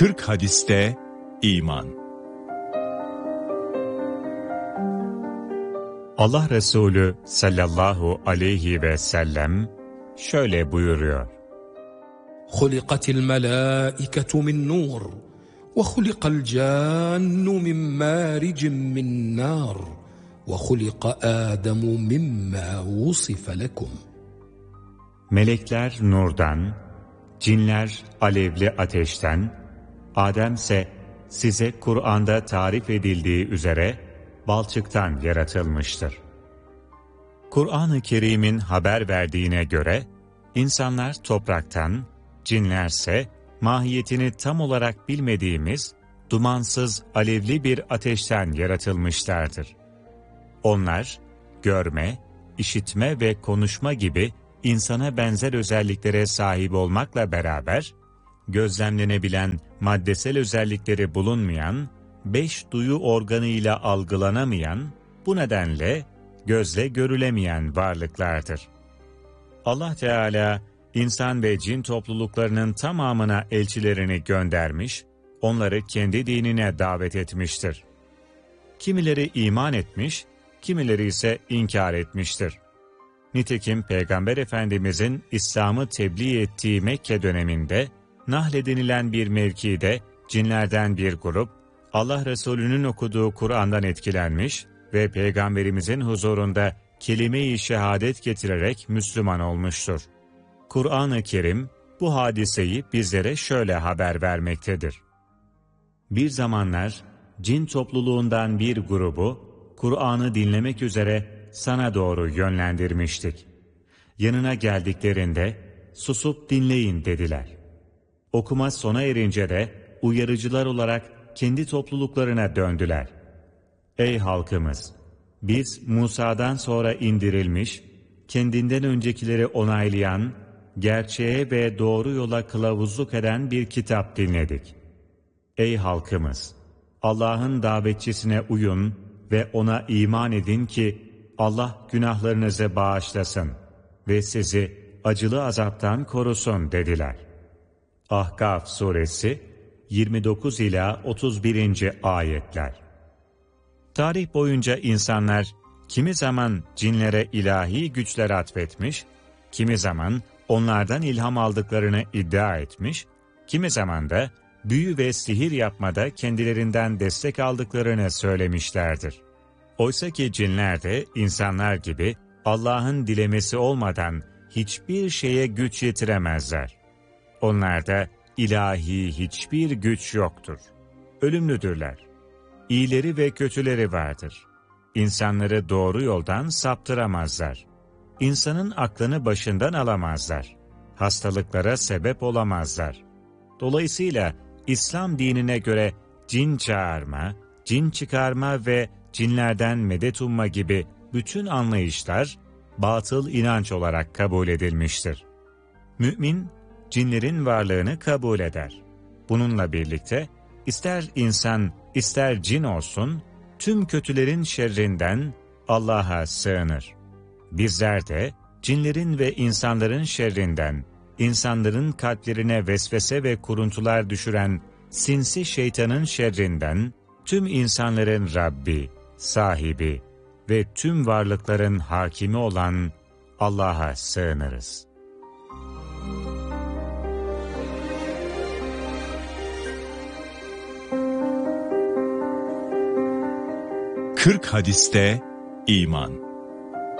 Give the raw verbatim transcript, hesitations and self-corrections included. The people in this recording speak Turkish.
kırk hadiste iman. Allah Resulü sallallahu aleyhi ve sellem şöyle buyuruyor: خُلِقَتِ الْمَلَائِكَةُ مِنْ نُورٍ وَخُلِقَ الْجَانُّ مِنْ مَارِجٍ مِنْ نَارٍ وَخُلِقَ آدَمُ مِمَّا وُصِفَ لَكُمْ. Melekler nurdan, cinler alevli ateşten, Adem ise size Kur'an'da tarif edildiği üzere balçıktan yaratılmıştır. Kur'an-ı Kerim'in haber verdiğine göre, insanlar topraktan, cinlerse mahiyetini tam olarak bilmediğimiz, dumansız alevli bir ateşten yaratılmışlardır. Onlar, görme, işitme ve konuşma gibi insana benzer özelliklere sahip olmakla beraber, gözlemlenebilen maddesel özellikleri bulunmayan, beş duyu organıyla algılanamayan, bu nedenle gözle görülemeyen varlıklardır. Allah Teala, insan ve cin topluluklarının tamamına elçilerini göndermiş, onları kendi dinine davet etmiştir. Kimileri iman etmiş, kimileri ise inkar etmiştir. Nitekim Peygamber Efendimizin İslam'ı tebliğ ettiği Mekke döneminde, Nahl denilen bir mevkide cinlerden bir grup, Allah Resulü'nün okuduğu Kur'an'dan etkilenmiş ve Peygamberimizin huzurunda kelime-i şehadet getirerek Müslüman olmuştur. Kur'an-ı Kerim bu hadiseyi bizlere şöyle haber vermektedir. Bir zamanlar cin topluluğundan bir grubu Kur'an'ı dinlemek üzere sana doğru yönlendirmiştik. Yanına geldiklerinde susup dinleyin dediler. Okuma sona erince de uyarıcılar olarak kendi topluluklarına döndüler. Ey halkımız! Biz Musa'dan sonra indirilmiş, kendinden öncekileri onaylayan, gerçeğe ve doğru yola kılavuzluk eden bir kitap dinledik. Ey halkımız! Allah'ın davetçisine uyun ve ona iman edin ki Allah günahlarınızı bağışlasın ve sizi acılı azaptan korusun dediler. Ahkaf suresi yirmi dokuz ila otuz birinci ayetler. Tarih boyunca insanlar kimi zaman cinlere ilahi güçler atfetmiş, kimi zaman onlardan ilham aldıklarını iddia etmiş, kimi zaman da büyü ve sihir yapmada kendilerinden destek aldıklarını söylemişlerdir. Oysa ki cinler de insanlar gibi Allah'ın dilemesi olmadan hiçbir şeye güç yetiremezler. Onlarda ilahi hiçbir güç yoktur. Ölümlüdürler. İyileri ve kötüleri vardır. İnsanları doğru yoldan saptıramazlar. İnsanın aklını başından alamazlar. Hastalıklara sebep olamazlar. Dolayısıyla İslam dinine göre cin çağırma, cin çıkarma ve cinlerden medet umma gibi bütün anlayışlar batıl inanç olarak kabul edilmiştir. Mümin, cinlerin varlığını kabul eder. Bununla birlikte ister insan ister cin olsun, tüm kötülerin şerrinden Allah'a sığınır. Bizler de cinlerin ve insanların şerrinden, insanların kalplerine vesvese ve kuruntular düşüren sinsi şeytanın şerrinden, tüm insanların Rabbi, sahibi ve tüm varlıkların hakimi olan Allah'a sığınırız. kırk hadiste iman.